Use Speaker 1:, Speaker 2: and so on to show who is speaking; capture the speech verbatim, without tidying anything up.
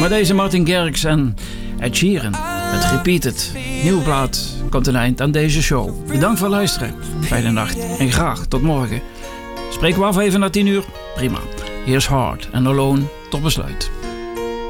Speaker 1: Maar deze Martin Garrix en Ed Sheeran met Repeated. Nieuwe plaat komt een eind aan deze show. Bedankt voor het luisteren. Fijne nacht en graag tot morgen. Spreken we af even na tien uur? Prima. Here's Hard en Alone tot besluit.